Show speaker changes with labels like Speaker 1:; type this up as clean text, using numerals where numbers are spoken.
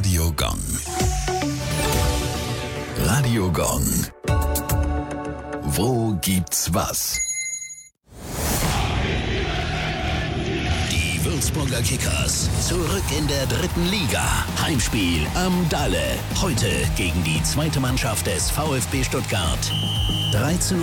Speaker 1: Radio Gong. Radio Gong. Wo gibt's was? Die Würzburger Kickers zurück in der 3. Liga. Heimspiel am Dalle. Heute gegen die zweite Mannschaft des VfB Stuttgart. 13